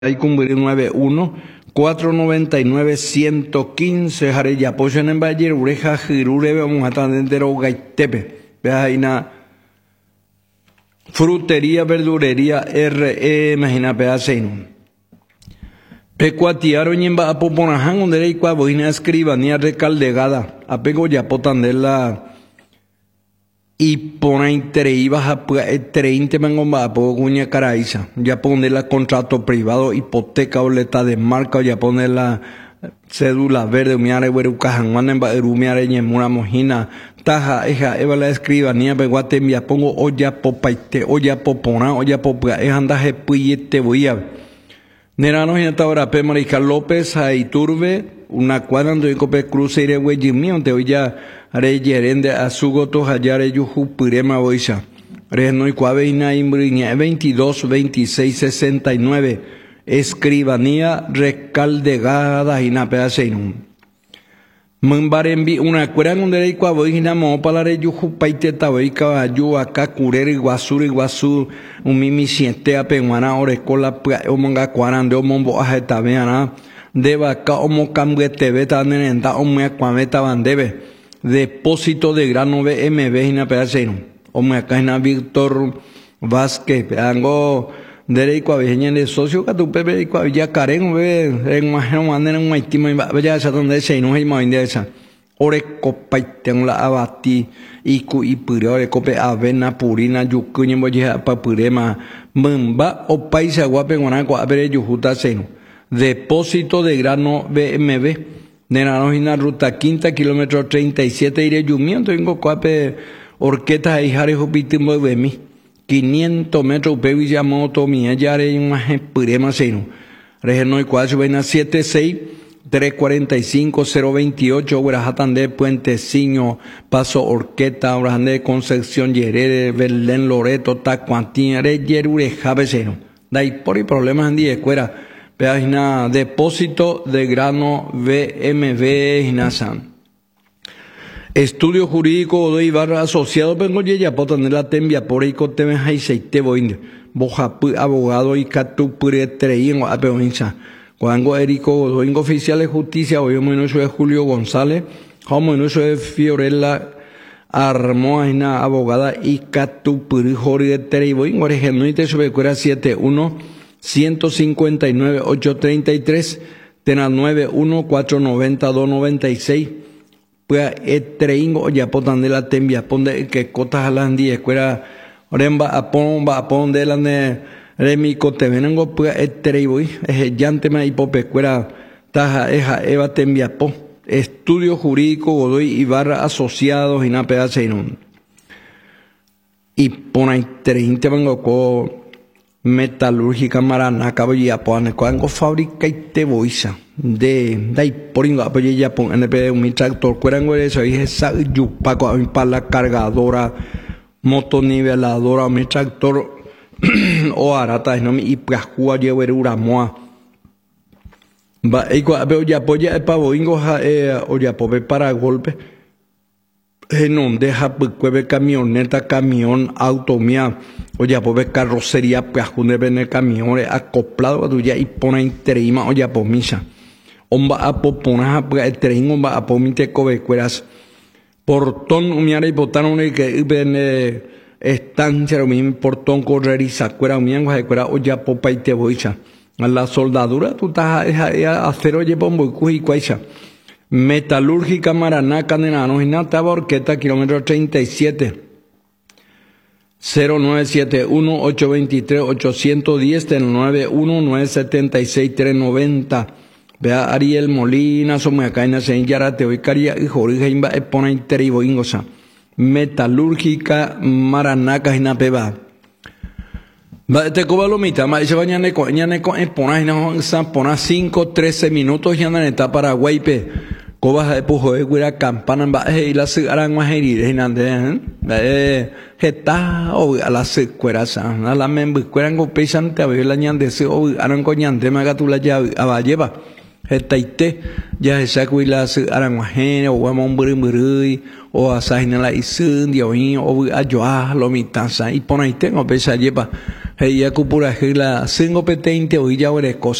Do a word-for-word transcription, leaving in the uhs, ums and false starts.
Hay cumplir nueve uno cuatro noventa y nueve ciento quince jare ya pochen en Bayer ureja girure vamos a estar entero gaitepe vea ahí na frutería verdurería R E imagina pedaceino pecuatiaro ñemba apoponajan donde hay cua boina escribanía recaldegada apego ya potandela y pone entre ibas a treinta mangomba a poguña caraiza ya pone la contrato privado hipoteca boleta de marca ya pone la cédula verde miare werucajan manen ba erumiare ñemura mojina taja eja eva la escribanía peguate envia pongo olla popaite olla popona olla popua ejanda je puyete voya nerano hasta ahora pe Mariscal López a Iturbe una cuadra donde cope cruce ire wejimi te oya are gerende asugoto hayare yuju purema boisa re no ikuabe ina imbriña veintidós veintiséis sesenta y nueve escribanía recaldegada ina pedaceino Mumbarembi una cuera donde ikuabe ina mo palare yuju paite tabeika ayu acá curere guasuri guasu un mimi siete apenguana orecola o manga cuarande o mombo ajetabeana deba ka omo camguete beta nenenta o me cuameta bandebe depósito de grano B M W en pedaceino o me acá en Víctor Vázquez pedango derecho a veña de socio que tu pepe y ya caren ve en más no manera un maitimo ya esa donde se no hay más de esa ore copa y tengo la abati y cu y pure cope avena purina yucuño boya pa purema mamba o paisa guape guanaco a ver yujuta seno depósito de grano B M W Nerano en la ruta quinta, kilómetro treinta y siete, iré yumiento, tengo cuape orquetas y jare hopitimbo de mí. quinientos metros, pevi yamoto, mi yare, más purema seno. Regeno y cuatro, vaina siete seis, tres cuarenta y cinco, cero veintiocho, Urajatande, Puenteciño, Paso Orqueta, Urajande, Concepción, Yerere, Belén, Loreto, Tacuantín, Are, Yerure, Jave seno. Dai por y problemas en día, escuela. Página depósito de grano B M W Hinasan. Estudio jurídico de Ibarra asociado pengo ya potan la tembia por ahí con temas hay seite boinde. Boja abogado y catu pure trein o apeonza. Cuando Erico doingo oficial de justicia hoy menos de Julio González, como menos de Fiorella Armoa una abogada y catu pure Jorge trein boingo regenuite sobre cuera siete uno ciento cincuenta y nueve ochocientos treinta y tres tena nueve uno cuatro noventa dos noventa y seis pues etreingo ya potan de la tembia ponde que cotas alandi escuela oremba apon ba apon de la ne remico te venengo pues etreibo es llante ma hipope escuela taja eja eva tembia po estudio jurídico Godoy Ibarra asociados y na pedaceino y pona treinta vengo co metalúrgica Maraná cabilla pone cuando fábrica y te boisa de dai poringo apoye ya pon N P un tractor cuerango eso y esa yupaco para la cargadora motoniveladora mi tractor o arata no mi ipajua llever uramoa va y cuando ya apoya el pavoingo o ya pobe para golpe no deja pues camioneta camión auto mía o ya pues carrocería pues un el camión acoplado a tuya y pone interima o ya pues misa omba a popona pues tren omba a pomite cobecueras portón umiara y botaron que ven estancia o mi portón correr y sacuera umiango de o ya popa y te boicha a la soldadura tú estás a acero lleva un boicu y cuaicha Metalúrgica Maraná Canenano Hinata Orqueta kilómetro treinta y siete cero nueve siete uno ocho dos tres ocho uno cero nueve uno nueve siete seis tres nueve cero vea Ariel Molina Someacaina Senyarate hoy Caria y Jorge Imba Epona Interibo Ingosa Metalúrgica Maraná Hinapeba te coba lo mitad más se baña neco neco Epona Hina Pona cinco trece minutos ya en etapa Paraguay pe Cobas de pujo de guira campana en baje y la cigarán más heridas y nada eh geta o a la secueraza a la membres cueran go pesante a ver la ñande se o aran coñante maga tu la ya a lleva geta ite ya esa cuila cigarán más o vamos un o a sajina la isun dio o a yo a lo mitasa y pone ahí tengo pesa lleva Heia kupurahýla sýngopetéinte oĩ jaguereko